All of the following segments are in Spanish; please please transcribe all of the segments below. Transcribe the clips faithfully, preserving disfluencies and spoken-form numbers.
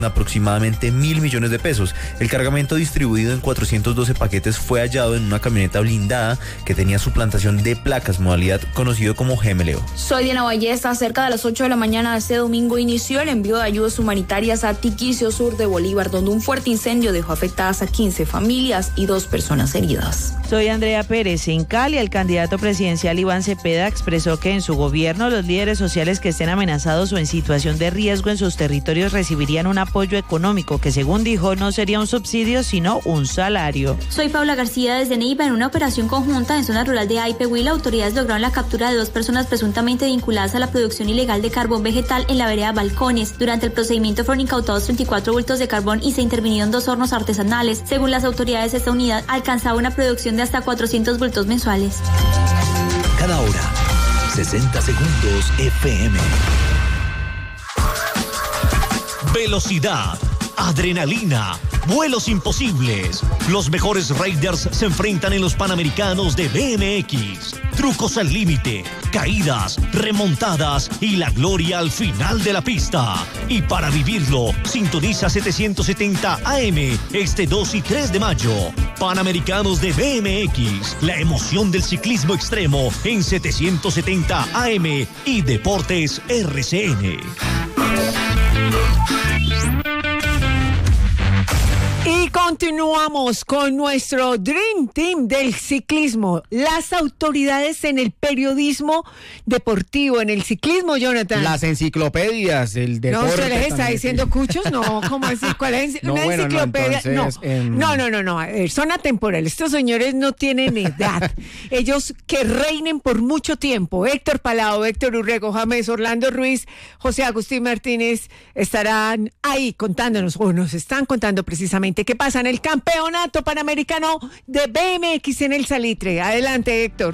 aproximadamente mil millones de pesos. El cargamento, distribuido en cuatrocientos doce paquetes, fue hallado en una camioneta blindada que tenía suplantación de placas, modalidad conocido como gemeleo. Soy Diana Ballesta. Cerca de las ocho de la mañana de este domingo inició el envío de ayudas humanitarias a Tiquicio, sur de Bolívar, donde un fuerte incendio dejó afectadas a quince familias y dos personas heridas. Soy Andrea Pérez. En Cali, el candidato presidencial Iván Cepeda expresó que en su gobierno los líderes sociales que estén amenazados o en situación de riesgo en sus territorios recibirían una apoyo económico que, según dijo, no sería un subsidio sino un salario. Soy Paula García desde Neiva. En una operación conjunta en zona rural de Aipehuila, autoridades lograron la captura de dos personas presuntamente vinculadas a la producción ilegal de carbón vegetal en la vereda Balcones. Durante el procedimiento fueron incautados treinta y cuatro bultos de carbón y se intervinieron dos hornos artesanales. Según las autoridades, esta unidad alcanzaba una producción de hasta cuatrocientos bultos mensuales. Cada hora, sesenta segundos F M. Velocidad, adrenalina, vuelos imposibles. Los mejores raiders se enfrentan en los Panamericanos de B M X. Trucos al límite, caídas, remontadas y la gloria al final de la pista. Y para vivirlo, sintoniza setecientos setenta A M este dos y tres de mayo. Panamericanos de B M X, la emoción del ciclismo extremo en setecientos setenta A M y Deportes R C N. Y continuamos con nuestro Dream Team del ciclismo. Las autoridades en el periodismo deportivo, en el ciclismo, Jonathan. Las enciclopedias, el deporte. No, ¿se les está también. diciendo cuchos? No, ¿cómo así? ¿Cuál es? No, ¿Una bueno, no, enciclopedia? No, entonces, em, no, no, no, no. A ver, son atemporales. Estos señores no tienen edad. Ellos que reinen por mucho tiempo. Héctor Palao, Héctor Urrego, James Orlando Ruiz, José Agustín Martínez estarán ahí contándonos, o nos están contando precisamente qué pasa en el campeonato panamericano de B M X en el Salitre. Adelante, Héctor.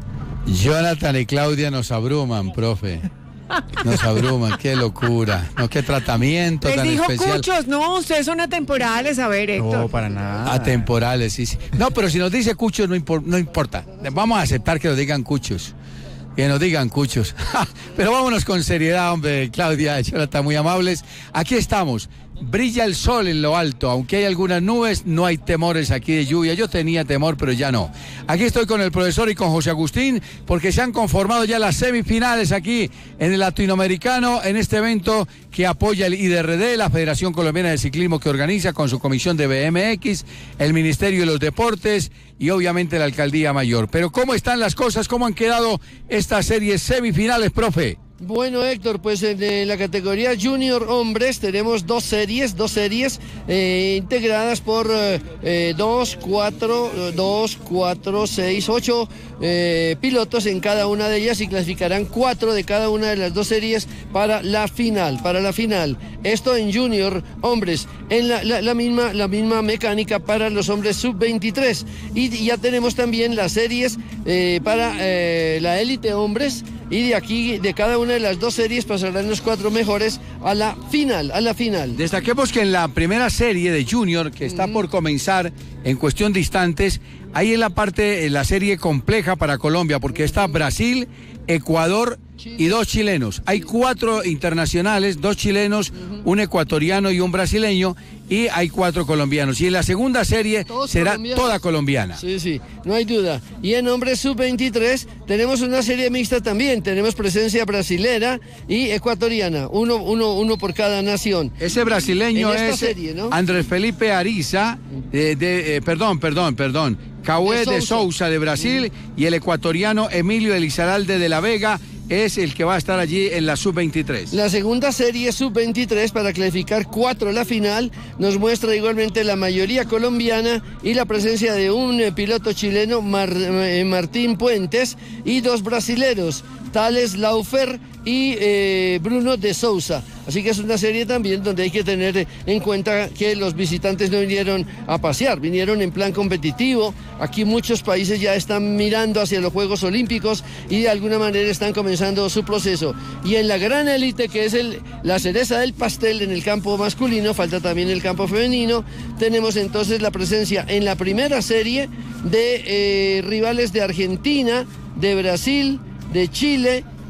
Jonathan y Claudia nos abruman, profe. Nos abruman, qué locura. No, qué tratamiento Les tan dijo especial. Cuchos, no, ustedes son atemporales, a ver, Héctor. No, para nada. Atemporales, sí, sí. No, pero si nos dice Cuchos, no, impor- no importa. Vamos a aceptar que nos digan Cuchos. Que nos digan Cuchos. Pero vámonos con seriedad, hombre. Claudia, Jonathan, muy amables. Aquí estamos. Brilla el sol en lo alto, aunque hay algunas nubes, no hay temores aquí de lluvia. Yo tenía temor, pero ya no. Aquí estoy con el profesor y con José Agustín, porque se han conformado ya las semifinales aquí en el Latinoamericano, en este evento que apoya el I D R D, la Federación Colombiana de Ciclismo, que organiza con su comisión de B M X, el Ministerio de los Deportes y obviamente la Alcaldía Mayor. Pero ¿cómo están las cosas? ¿Cómo han quedado estas series semifinales, profe? Bueno, Héctor, pues en eh, la categoría Junior Hombres tenemos dos series, dos series eh, integradas por eh, eh, dos, cuatro, dos, cuatro, seis, ocho eh, pilotos en cada una de ellas y clasificarán cuatro de cada una de las dos series para la final, para la final. Esto en Junior Hombres, en la, la, la misma, la misma mecánica para los hombres sub veintitrés. Y, y ya tenemos también las series eh, para eh, la élite hombres. Y de aquí, de cada una de las dos series, pasarán los cuatro mejores a la final, a la final. Destaquemos que en la primera serie de Junior, que está por comenzar en cuestión de instantes, ahí en la parte, en la serie compleja para Colombia, porque está Brasil, Ecuador y dos chilenos. Hay cuatro internacionales, dos chilenos, un ecuatoriano y un brasileño, y hay cuatro colombianos. Y en la segunda serie Todos será colombianos. toda colombiana. Sí, sí, no hay duda. Y en hombres sub veintitrés tenemos una serie mixta también. Tenemos presencia brasilera y ecuatoriana, uno, uno, uno por cada nación. Ese brasileño En esta es serie, ¿no? Andrés Felipe Ariza, de, de, eh, perdón, perdón, perdón, Cauê de, De Souza. Souza. de Brasil, y el ecuatoriano Emilio Elizaralde de la Vega es el que va a estar allí en la sub veintitrés. La segunda serie sub veintitrés para clasificar cuatro a la final nos muestra igualmente la mayoría colombiana y la presencia de un eh, piloto chileno, Mar, eh, Martín Puentes, y dos brasileros, Thales Laufer y eh, Bruno de Souza. Así que es una serie también donde hay que tener en cuenta que los visitantes no vinieron a pasear, vinieron en plan competitivo. Aquí muchos países ya están mirando hacia los Juegos Olímpicos y de alguna manera están comenzando su proceso. Y en la gran élite, que es el, la cereza del pastel en el campo masculino, falta también el campo femenino, tenemos entonces la presencia en la primera serie de eh, rivales de Argentina, de Brasil, de Chile,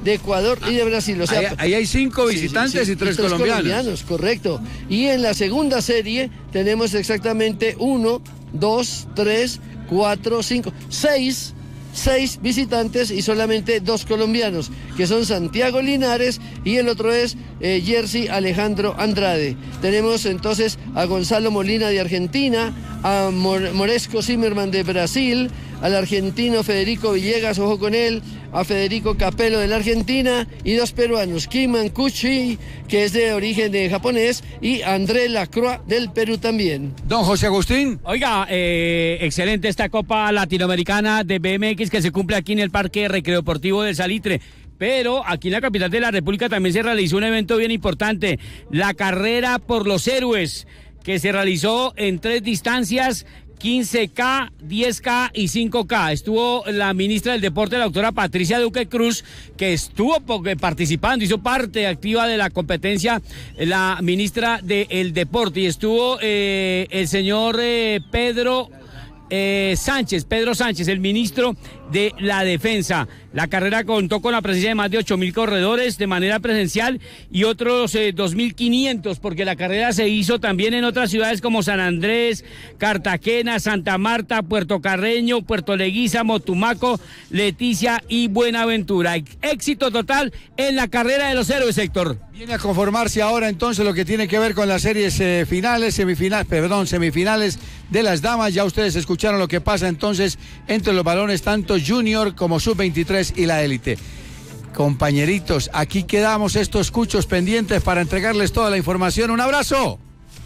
de Ecuador y de Brasil. O sea, ahí, ahí hay cinco visitantes sí, sí, sí, y tres, y tres colombianos. colombianos. Correcto. Y en la segunda serie tenemos exactamente uno, dos, tres, cuatro, cinco, seis. Seis visitantes y solamente dos colombianos, que son Santiago Linares y el otro es eh, Jersey Alejandro Andrade. Tenemos entonces a Gonzalo Molina de Argentina, a Mor- Moresco Zimmerman de Brasil, al argentino Federico Villegas, ojo con él, a Federico Capello de la Argentina y dos peruanos, Kim Mancucci, que es de origen de japonés, y André Lacroix del Perú también. Don José Agustín. Oiga, eh, excelente esta Copa Latinoamericana de B M X que se cumple aquí en el Parque Recreodeportivo del Salitre. Pero aquí en la capital de la República también se realizó un evento bien importante, la Carrera por los Héroes, que se realizó en tres distancias, quince K, diez K y cinco K. Estuvo la ministra del Deporte, la doctora Patricia Duque Cruz, que estuvo participando, hizo parte activa de la competencia, la ministra del Deporte, y estuvo eh, el señor eh, Pedro eh, Sánchez, Pedro Sánchez, el ministro de la Defensa. La carrera contó con la presencia de más de ocho mil corredores de manera presencial y otros eh, dos mil quinientos, porque la carrera se hizo también en otras ciudades como San Andrés, Cartagena, Santa Marta, Puerto Carreño, Puerto Leguízamo, Tumaco, Leticia y Buenaventura. Éxito total en la carrera de los héroes, Héctor. Viene a conformarse ahora entonces lo que tiene que ver con las series eh, finales, semifinales, perdón, semifinales de las damas. Ya ustedes escucharon lo que pasa entonces entre los balones tanto junior como sub veintitrés y la élite. Compañeritos, aquí quedamos estos cuchos pendientes para entregarles toda la información. Un abrazo.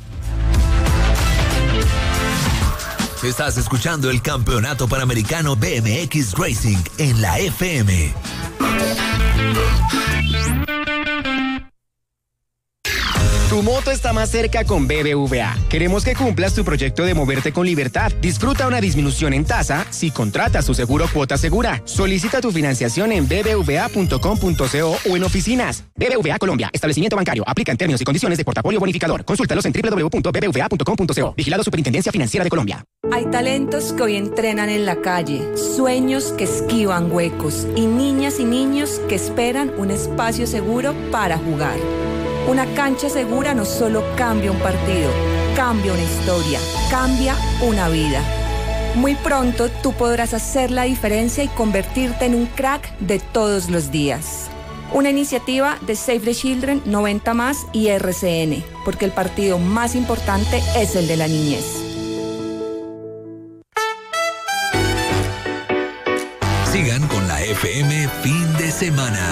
Estás escuchando el Campeonato Panamericano B M X Racing en la F M. Tu moto está más cerca con B B V A. Queremos que cumplas tu proyecto de moverte con libertad. Disfruta una disminución en tasa si contratas tu seguro Cuota Segura. Solicita tu financiación en b b v a punto com punto co o en oficinas. B B V A Colombia, establecimiento bancario. Aplica en términos y condiciones de portafolio bonificador. Consúltalos en w w w punto b b v a punto com punto co. Vigilado Superintendencia Financiera de Colombia. Hay talentos que hoy entrenan en la calle, sueños que esquivan huecos y niñas y niños que esperan un espacio seguro para jugar. Una cancha segura no solo cambia un partido, cambia una historia, cambia una vida. Muy pronto tú podrás hacer la diferencia y convertirte en un crack de todos los días. Una iniciativa de Save the Children, noventa más y R C N, porque el partido más importante es el de la niñez. Sigan con la F M fin de semana.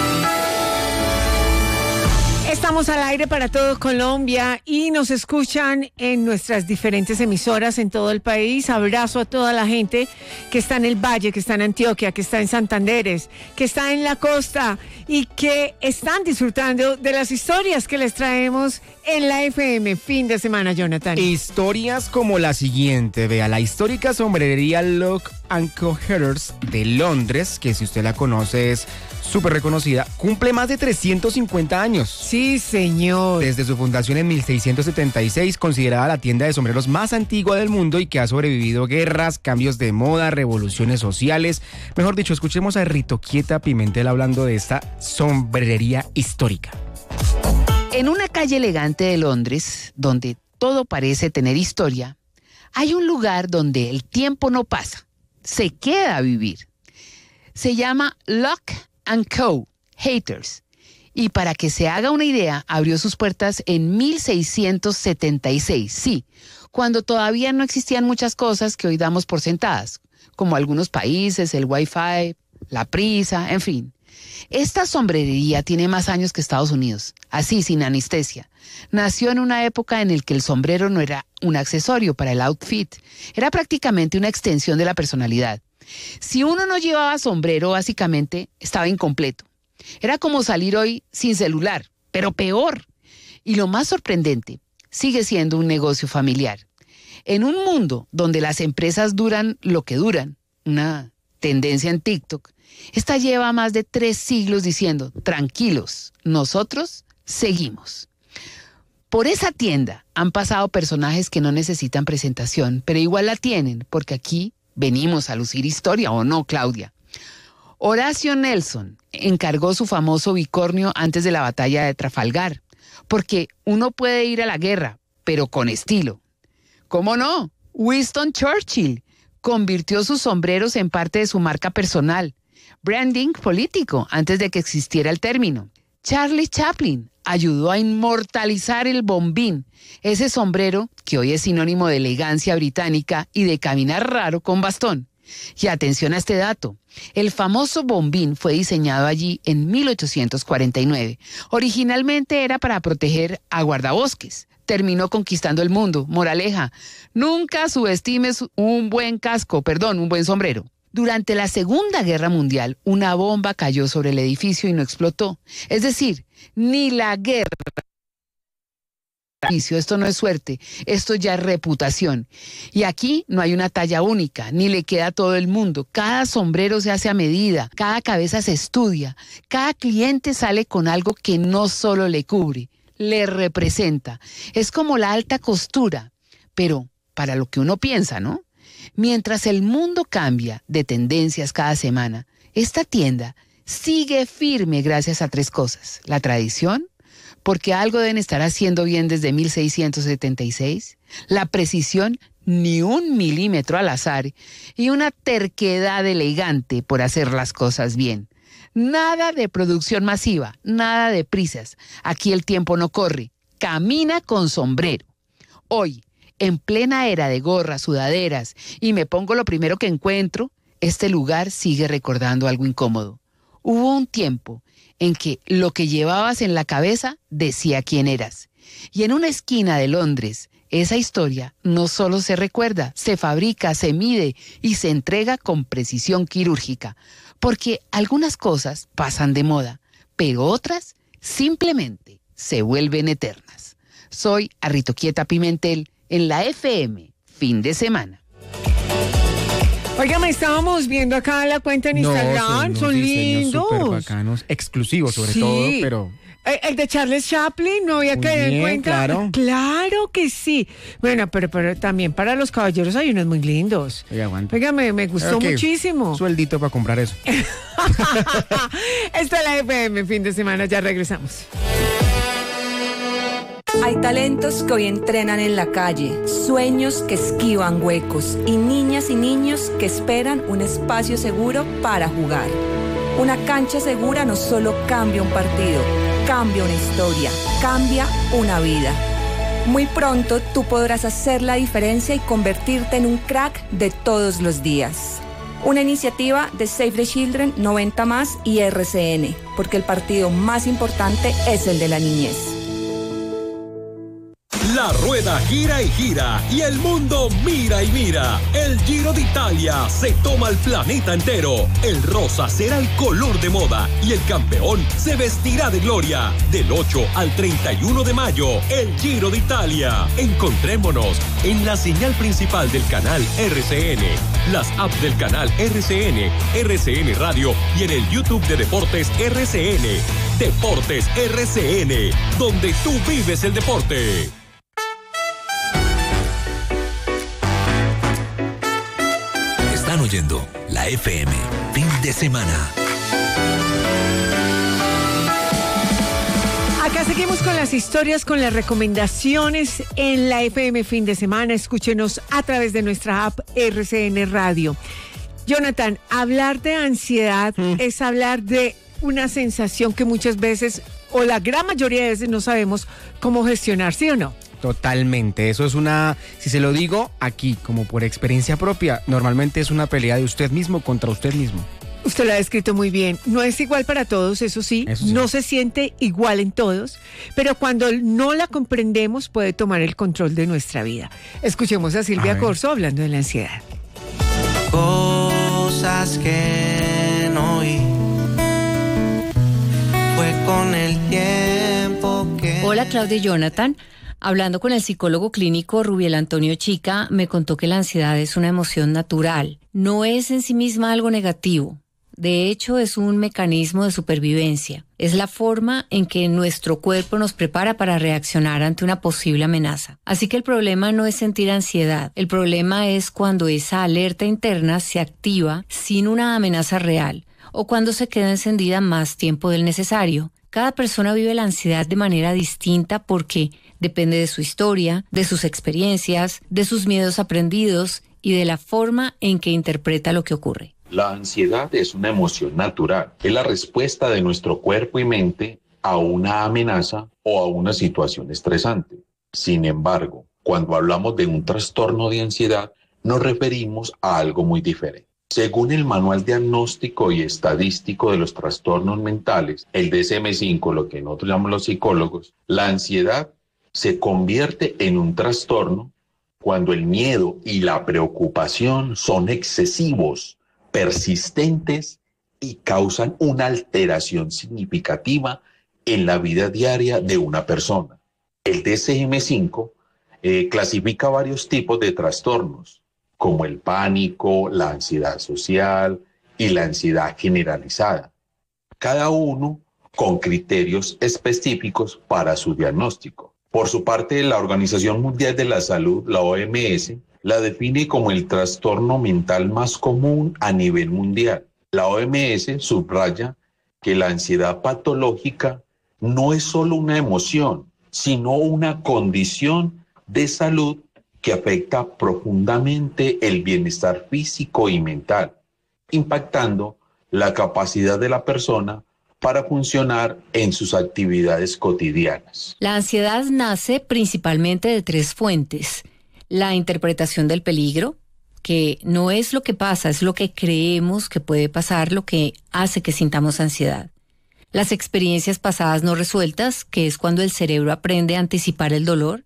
Estamos al aire para todo Colombia y nos escuchan en nuestras diferentes emisoras en todo el país. Abrazo a toda la gente que está en el Valle, que está en Antioquia, que está en Santanderes, que está en la costa y que están disfrutando de las historias que les traemos en la F M fin de semana, Jonathan. Historias como la siguiente, vea, la histórica sombrerería Lock and Co-Headers de Londres, que si usted la conoce es súper reconocida, cumple más de trescientos cincuenta años. Sí, señor. Desde su fundación en mil seiscientos setenta y seis, considerada la tienda de sombreros más antigua del mundo y que ha sobrevivido guerras, cambios de moda, revoluciones sociales. Mejor dicho, escuchemos a Rito Quieta Pimentel hablando de esta sombrerería histórica. En una calle elegante de Londres, donde todo parece tener historia, hay un lugar donde el tiempo no pasa, se queda a vivir. Se llama Lock and Co. Haters. Y para que se haga una idea, abrió sus puertas en mil seiscientos setenta y seis, sí, cuando todavía no existían muchas cosas que hoy damos por sentadas, como algunos países, el Wi-Fi, la prisa, en fin. Esta sombrerería tiene más años que Estados Unidos, así sin anestesia. Nació en una época en la que el sombrero no era un accesorio para el outfit, era prácticamente una extensión de la personalidad. Si uno no llevaba sombrero, básicamente estaba incompleto. Era como salir hoy sin celular, pero peor. Y lo más sorprendente, sigue siendo un negocio familiar. En un mundo donde las empresas duran lo que duran, una tendencia en TikTok, esta lleva más de tres siglos diciendo, tranquilos, nosotros seguimos. Por esa tienda han pasado personajes que no necesitan presentación, pero igual la tienen, porque aquí venimos a lucir historia, ¿o no, Claudia? Horacio Nelson encargó su famoso bicornio antes de la batalla de Trafalgar, porque uno puede ir a la guerra, pero con estilo. ¿Cómo no? Winston Churchill convirtió sus sombreros en parte de su marca personal, branding político, antes de que existiera el término. Charlie Chaplin ayudó a inmortalizar el bombín, ese sombrero que hoy es sinónimo de elegancia británica y de caminar raro con bastón. Y atención a este dato, el famoso bombín fue diseñado allí en mil ochocientos cuarenta y nueve. Originalmente era para proteger a guardabosques. Terminó conquistando el mundo. Moraleja, nunca subestimes un buen casco, perdón, un buen sombrero. Durante la Segunda Guerra Mundial, una bomba cayó sobre el edificio y no explotó. Es decir, ni la guerra... Esto no es suerte, esto ya es reputación. Y aquí no hay una talla única, ni le queda a todo el mundo. Cada sombrero se hace a medida, cada cabeza se estudia, cada cliente sale con algo que no solo le cubre, le representa. Es como la alta costura, pero para lo que uno piensa, ¿no? Mientras el mundo cambia de tendencias cada semana, esta tienda sigue firme gracias a tres cosas: la tradición, porque algo deben estar haciendo bien desde mil seiscientos setenta y seis, la precisión, ni un milímetro al azar, y una terquedad elegante por hacer las cosas bien. Nada de producción masiva, nada de prisas. Aquí el tiempo no corre, camina con sombrero. Hoy, en plena era de gorras, sudaderas, y me pongo lo primero que encuentro, este lugar sigue recordando algo incómodo. Hubo un tiempo en que lo que llevabas en la cabeza decía quién eras. Y en una esquina de Londres, esa historia no solo se recuerda, se fabrica, se mide y se entrega con precisión quirúrgica. Porque algunas cosas pasan de moda, pero otras simplemente se vuelven eternas. Soy Arritoquieta Pimentel en la F M, fin de semana. Oiga, me estábamos viendo acá la cuenta en Instagram, no, son, son lindos. Súper bacanos, exclusivos sobre Sí. todo, pero... Eh, El de Charles Chaplin, no había Muy caído en bien, cuenta. claro. Claro que sí. Bueno, pero, pero también para los caballeros hay unos muy lindos. Oiga, aguanta. Oiga, me, me gustó Ok, muchísimo. Sueldito para comprar eso. Esta es la F M, fin de semana, ya regresamos. Hay talentos que hoy entrenan en la calle, sueños que esquivan huecos y niñas y niños que esperan un espacio seguro para jugar. Una cancha segura no solo cambia un partido, cambia una historia, cambia una vida. Muy pronto tú podrás hacer la diferencia y convertirte en un crack de todos los días. Una iniciativa de Save the Children, noventa más y R C N, porque el partido más importante es el de la niñez. La rueda gira y gira y el mundo mira y mira. El Giro de Italia se toma el planeta entero. El rosa será el color de moda y el campeón se vestirá de gloria. Del ocho al treinta y uno de mayo, el Giro de Italia. Encontrémonos en la señal principal del canal R C N, las apps del canal R C N, R C N Radio y en el YouTube de Deportes R C N. Deportes R C N, donde tú vives el deporte. Están oyendo la F M, fin de semana. Acá seguimos con las historias, con las recomendaciones en la F M fin de semana. Escúchenos a través de nuestra app R C N Radio. Jonathan, hablar de ansiedad mm. es hablar de una sensación que muchas veces, o la gran mayoría de veces, no sabemos cómo gestionar, ¿sí o no? Totalmente, eso es una, si se lo digo aquí como por experiencia propia, normalmente es una pelea de usted mismo contra usted mismo. Usted lo ha descrito muy bien. No es igual para todos, eso sí, eso sí. No se siente igual en todos, pero cuando no la comprendemos puede tomar el control de nuestra vida. Escuchemos a Silvia a Corso hablando de la ansiedad. Cosas que no oí, fue con el tiempo que... Hola, Claudia y Jonathan. Hablando con el psicólogo clínico Rubiel Antonio Chica, me contó que la ansiedad es una emoción natural. No es en sí misma algo negativo. De hecho, es un mecanismo de supervivencia. Es la forma en que nuestro cuerpo nos prepara para reaccionar ante una posible amenaza. Así que el problema no es sentir ansiedad. El problema es cuando esa alerta interna se activa sin una amenaza real o cuando se queda encendida más tiempo del necesario. Cada persona vive la ansiedad de manera distinta porque depende de su historia, de sus experiencias, de sus miedos aprendidos y de la forma en que interpreta lo que ocurre. La ansiedad es una emoción natural, es la respuesta de nuestro cuerpo y mente a una amenaza o a una situación estresante. Sin embargo, cuando hablamos de un trastorno de ansiedad, nos referimos a algo muy diferente. Según el Manual Diagnóstico y Estadístico de los Trastornos Mentales, el D S M cinco, lo que nosotros llamamos los psicólogos, la ansiedad se convierte en un trastorno cuando el miedo y la preocupación son excesivos, persistentes y causan una alteración significativa en la vida diaria de una persona. El D S M cinco eh, clasifica varios tipos de trastornos, como el pánico, la ansiedad social y la ansiedad generalizada, cada uno con criterios específicos para su diagnóstico. Por su parte, la Organización Mundial de la Salud, la O M S, la define como el trastorno mental más común a nivel mundial. La O M S subraya que la ansiedad patológica no es solo una emoción, sino una condición de salud que afecta profundamente el bienestar físico y mental, impactando la capacidad de la persona para funcionar en sus actividades cotidianas. La ansiedad nace principalmente de tres fuentes: la interpretación del peligro, que no es lo que pasa, es lo que creemos que puede pasar, lo que hace que sintamos ansiedad. Las experiencias pasadas no resueltas, que es cuando el cerebro aprende a anticipar el dolor.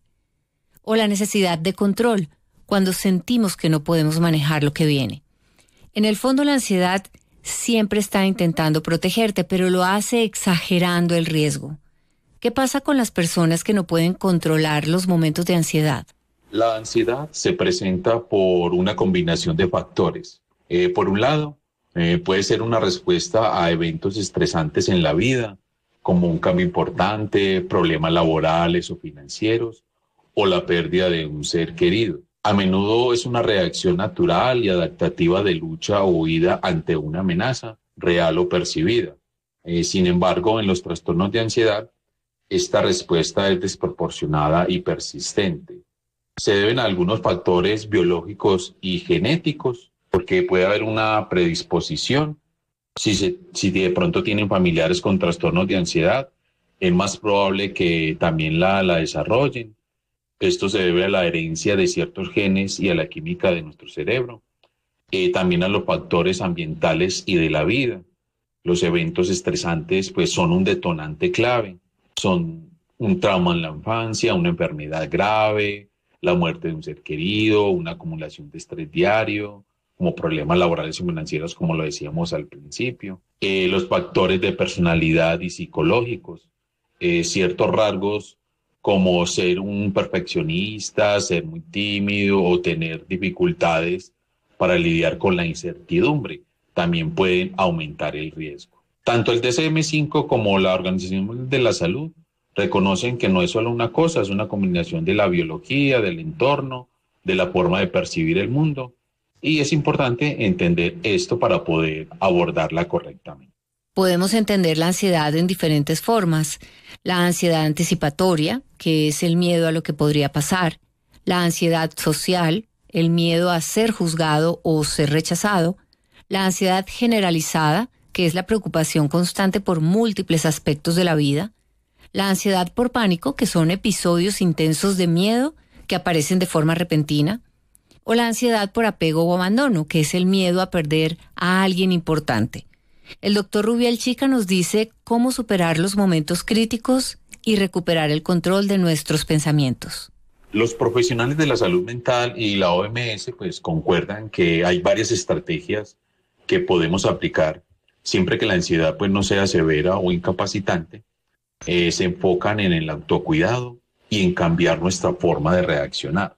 O la necesidad de control, cuando sentimos que no podemos manejar lo que viene. En el fondo, la ansiedad siempre está intentando protegerte, pero lo hace exagerando el riesgo. ¿Qué pasa con las personas que no pueden controlar los momentos de ansiedad? La ansiedad se presenta por una combinación de factores. Eh, por un lado, eh, puede ser una respuesta a eventos estresantes en la vida, como un cambio importante, problemas laborales o financieros, o la pérdida de un ser querido. A menudo es una reacción natural y adaptativa de lucha o huida ante una amenaza, real o percibida. Eh, sin embargo, en los trastornos de ansiedad, esta respuesta es desproporcionada y persistente. Se deben a algunos factores biológicos y genéticos, porque puede haber una predisposición. Si, se, si de pronto tienen familiares con trastornos de ansiedad, es más probable que también la, la desarrollen. Esto se debe a la herencia de ciertos genes y a la química de nuestro cerebro. Eh, también a los factores ambientales y de la vida. Los eventos estresantes pues, son un detonante clave. Son un trauma en la infancia, una enfermedad grave, la muerte de un ser querido, una acumulación de estrés diario, como problemas laborales y financieros, como lo decíamos al principio. Eh, los factores de personalidad y psicológicos. Eh, ciertos rasgos como ser un perfeccionista, ser muy tímido o tener dificultades para lidiar con la incertidumbre, también pueden aumentar el riesgo. Tanto el D S M cinco como la Organización Mundial de la Salud reconocen que no es solo una cosa, es una combinación de la biología, del entorno, de la forma de percibir el mundo, y es importante entender esto para poder abordarla correctamente. Podemos entender la ansiedad en diferentes formas. La ansiedad anticipatoria, que es el miedo a lo que podría pasar. La ansiedad social, el miedo a ser juzgado o ser rechazado. La ansiedad generalizada, que es la preocupación constante por múltiples aspectos de la vida. La ansiedad por pánico, que son episodios intensos de miedo que aparecen de forma repentina. O la ansiedad por apego o abandono, que es el miedo a perder a alguien importante. El doctor Rubiel Chica nos dice cómo superar los momentos críticos y recuperar el control de nuestros pensamientos. Los profesionales de la salud mental y la O M S pues concuerdan que hay varias estrategias que podemos aplicar siempre que la ansiedad pues no sea severa o incapacitante. Eh, se enfocan en el autocuidado y en cambiar nuestra forma de reaccionar.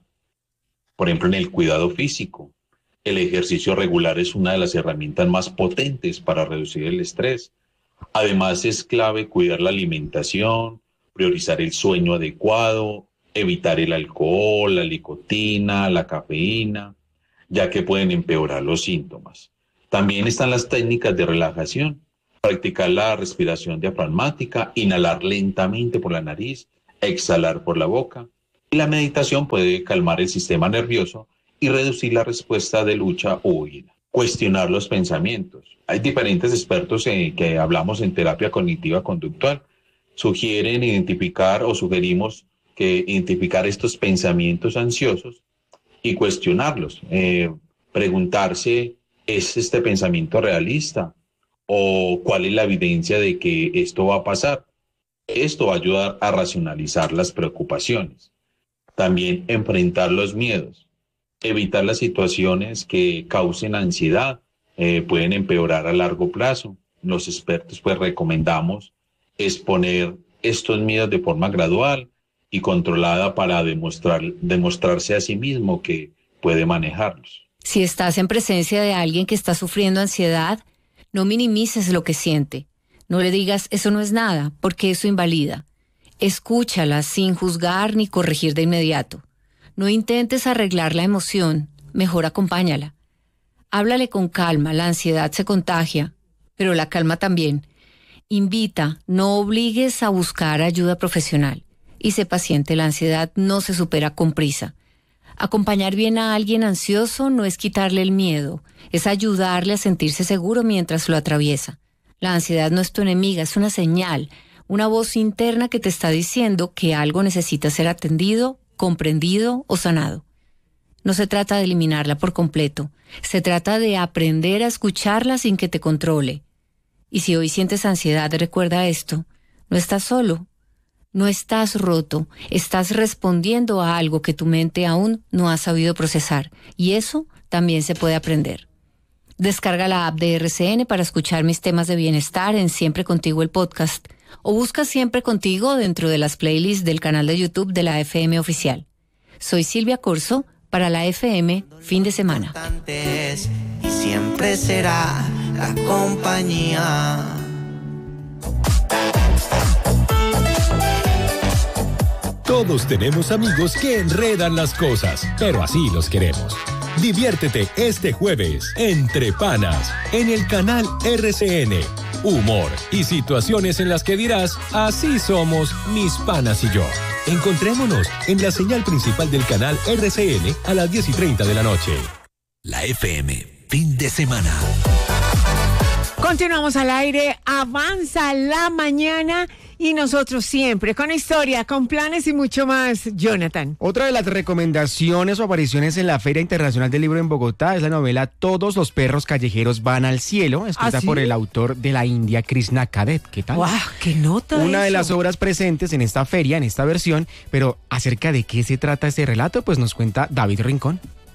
Por ejemplo, en el cuidado físico. El ejercicio regular es una de las herramientas más potentes para reducir el estrés. Además, es clave cuidar la alimentación, priorizar el sueño adecuado, evitar el alcohol, la nicotina, la cafeína, ya que pueden empeorar los síntomas. También están las técnicas de relajación, practicar la respiración diafragmática, inhalar lentamente por la nariz, exhalar por la boca. Y la meditación puede calmar el sistema nervioso y reducir la respuesta de lucha o huida. Cuestionar los pensamientos. Hay diferentes expertos en, que hablamos en terapia cognitiva conductual. Sugieren identificar o sugerimos que identificar estos pensamientos ansiosos y cuestionarlos. Eh, preguntarse, ¿es este pensamiento realista? ¿O cuál es la evidencia de que esto va a pasar? Esto va a ayudar a racionalizar las preocupaciones. También enfrentar los miedos. Evitar las situaciones que causen ansiedad, eh, pueden empeorar a largo plazo. Los expertos pues recomendamos exponer estos miedos de forma gradual y controlada para demostrar, demostrarse a sí mismo que puede manejarlos. Si estás en presencia de alguien que está sufriendo ansiedad, no minimices lo que siente. No le digas, eso no es nada, porque eso invalida. Escúchala sin juzgar ni corregir de inmediato. No intentes arreglar la emoción, mejor acompáñala. Háblale con calma, la ansiedad se contagia, pero la calma también. Invita, no obligues a buscar ayuda profesional. Y sé paciente, la ansiedad no se supera con prisa. Acompañar bien a alguien ansioso no es quitarle el miedo, es ayudarle a sentirse seguro mientras lo atraviesa. La ansiedad no es tu enemiga, es una señal, una voz interna que te está diciendo que algo necesita ser atendido, comprendido o sanado. No se trata de eliminarla por completo, se trata de aprender a escucharla sin que te controle. Y si hoy sientes ansiedad, recuerda esto, no estás solo. No estás roto, estás respondiendo a algo que tu mente aún no ha sabido procesar, y eso también se puede aprender. Descarga la app de R C N para escuchar mis temas de bienestar en Siempre Contigo el podcast, o busca Siempre Contigo dentro de las playlists del canal de YouTube de la F M Oficial. Soy Silvia Corso para la F M Fin de Semana. Y siempre será la compañía. Todos tenemos amigos que enredan las cosas, pero así los queremos. Diviértete este jueves, Entre Panas, en el canal R C N. Humor y situaciones en las que dirás, así somos mis panas y yo. Encontrémonos en la señal principal del canal R C N a las diez y treinta de la noche. La F M, Fin de Semana. Continuamos al aire, avanza la mañana y nosotros siempre con historia, con planes y mucho más. Jonathan. Otra de las recomendaciones o apariciones en la Feria Internacional del Libro en Bogotá es la novela Todos los perros callejeros van al cielo, escrita ¿Ah, sí? por el autor de la India, Krishna Kandet. ¿Qué tal? ¡Guau! ¡Qué nota! Una eso. de las obras presentes en esta feria, en esta versión, pero acerca de qué se trata este relato, pues nos cuenta David Rincón.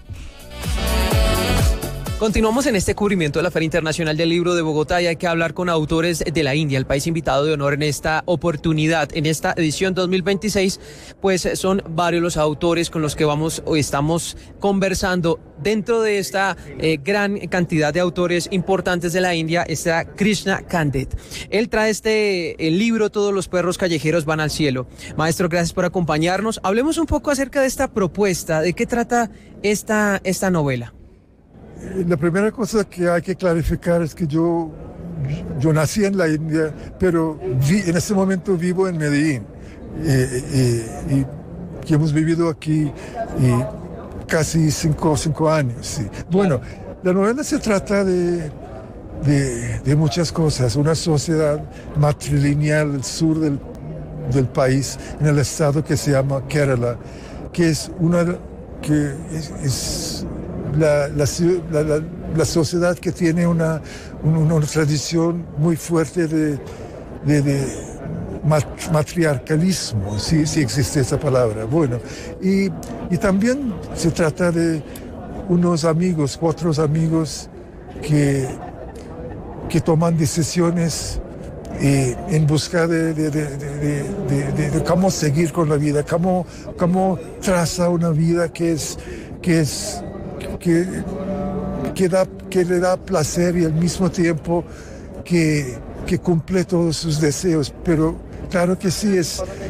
Continuamos en este cubrimiento de la Feria Internacional del Libro de Bogotá y hay que hablar con autores de la India, el país invitado de honor en esta oportunidad. En esta edición dos mil veintiséis, pues son varios los autores con los que vamos o estamos conversando. Dentro de esta eh, gran cantidad de autores importantes de la India está Krishna Kandet. Él trae este el libro Todos los perros callejeros van al cielo. Maestro, gracias por acompañarnos. Hablemos un poco acerca de esta propuesta, de qué trata esta, esta novela. La primera cosa que hay que clarificar es que yo, yo nací en la India, pero vi, en este momento vivo en Medellín eh, eh, y, y hemos vivido aquí y casi cinco, cinco años. Sí. Bueno, la novela se trata de, de, de muchas cosas. Una sociedad matrilineal del sur del, del país, en el estado que se llama Kerala, que es una que es, es La, la, la, la sociedad que tiene una, una, una tradición muy fuerte de, de, de matriarcalismo, si, si existe esa palabra. Bueno, y, y también se trata de unos amigos, cuatro amigos que, que toman decisiones eh, en busca de, de, de, de, de, de, de cómo seguir con la vida, cómo, cómo traza una vida que es... Que es Que, que, da, que le da placer y al mismo tiempo que, que cumple todos sus deseos. Pero claro que sí, es,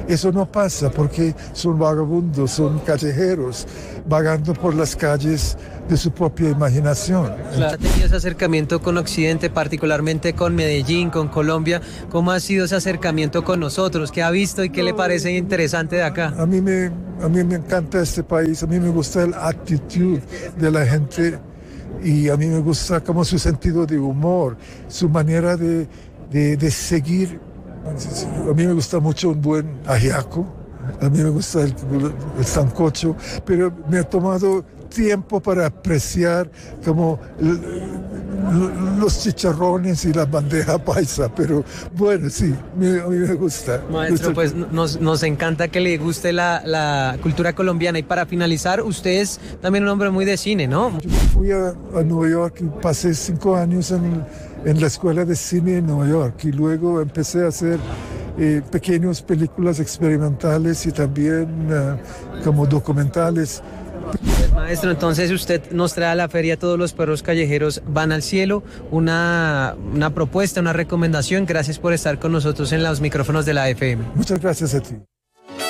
eso no pasa porque son vagabundos, son callejeros, vagando por las calles de su propia imaginación. Claro. ¿Ha tenido ese acercamiento con Occidente, particularmente con Medellín, con Colombia? ¿Cómo ha sido ese acercamiento con nosotros? ¿Qué ha visto y qué le parece interesante de acá? A mí me, a mí me encanta este país, a mí me gusta la actitud de la gente y a mí me gusta como su sentido de humor, su manera de, de, de seguir. A mí me gusta mucho un buen ajiaco, a mí me gusta el, el sancocho, pero me ha tomado tiempo para apreciar como los chicharrones y la bandeja paisa, pero bueno, sí, me, a mí me gusta. Maestro, pues nos, nos encanta que le guste la, la cultura colombiana. Y para finalizar, usted es también un hombre muy de cine, ¿no? Yo fui a, a Nueva York y pasé cinco años en, en la escuela de cine en Nueva York y luego empecé a hacer eh, pequeñas películas experimentales y también uh, como documentales. Maestro, entonces usted nos trae a la feria Todos los perros callejeros van al cielo, una, una propuesta, una recomendación. Gracias por estar con nosotros en los micrófonos de la F M. Muchas gracias a ti.